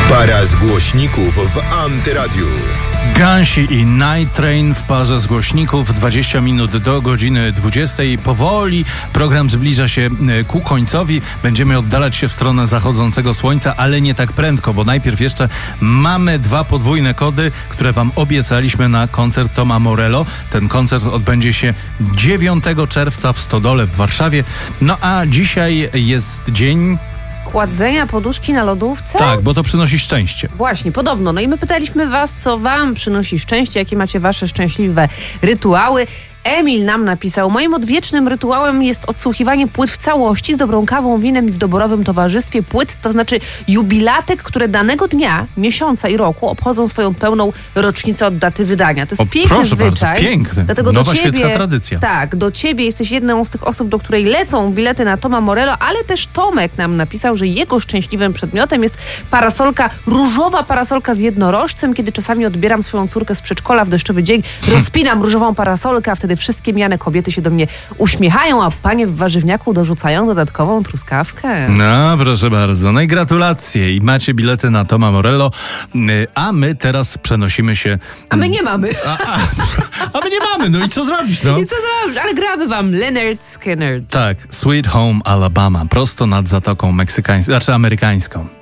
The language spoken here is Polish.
Para z głośników w Antyradiu. Gansi i Night Train w parze z głośników. 20 minut do godziny 20. Powoli program zbliża się ku końcowi. Będziemy oddalać się w stronę zachodzącego słońca, ale nie tak prędko, bo najpierw jeszcze mamy 2 podwójne kody, które wam obiecaliśmy na koncert Toma Morello. Ten koncert odbędzie się 9 czerwca w Stodole w Warszawie. No a dzisiaj jest dzień... Kładzenia poduszki na lodówce? Tak, bo to przynosi szczęście. Właśnie, podobno. No i my pytaliśmy was, co wam przynosi szczęście, jakie macie wasze szczęśliwe rytuały. Emil nam napisał: moim odwiecznym rytuałem jest odsłuchiwanie płyt w całości z dobrą kawą, winem i w doborowym towarzystwie płyt, to znaczy jubilatek, które danego dnia, miesiąca i roku obchodzą swoją pełną rocznicę od daty wydania. To jest piękny proszę zwyczaj. Bardzo, piękny. Dlatego nowa do ciebie, świecka tradycja. Tak, do ciebie jesteś jedną z tych osób, do której lecą bilety na Toma Morello, ale też Tomek nam napisał, że jego szczęśliwym przedmiotem jest parasolka, różowa parasolka z jednorożcem. Kiedy czasami odbieram swoją córkę z przedszkola w deszczowy dzień, rozpinam różową parasolkę, a wtedy wszystkie mijane kobiety się do mnie uśmiechają, a panie w warzywniaku dorzucają dodatkową truskawkę. No, proszę bardzo. No i gratulacje. I macie bilety na Toma Morello. A my teraz przenosimy się... A my nie mamy. A my nie mamy. No i co zrobić, no? I co zrobisz? Ale gramy wam Lynyrd Skynyrd. Tak. Sweet Home Alabama. Prosto nad Zatoką amerykańską.